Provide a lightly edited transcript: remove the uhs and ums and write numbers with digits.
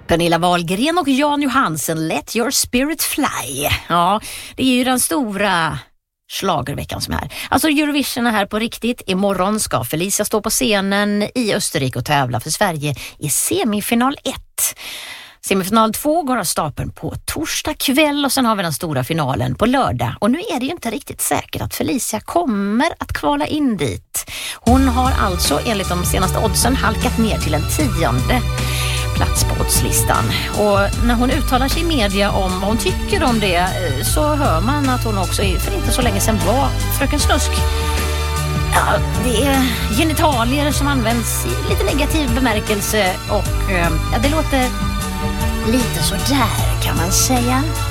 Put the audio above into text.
Pernilla Wahlgren och Jan Johansen, Let Your Spirit Fly. Ja, det är ju den stora schlagerveckan som är här. Alltså Eurovision är här på riktigt. Imorgon ska Felicia stå på scenen i Österrike och tävla för Sverige i semifinal 1. Semifinal 2 går av stapeln på torsdag kväll och sen har vi den stora finalen på lördag. Och nu är det ju inte riktigt säkert att Felicia kommer att kvala in dit. Hon har alltså enligt de senaste oddsen halkat ner till en 10:e plats på oddslistan. Och när hon uttalar sig i media om vad hon tycker om det så hör man att hon också för inte så länge sedan var Fröken Snusk. Ja, det är genitalier som används i lite negativ bemärkelse och ja, det låter lite så där kan man säga.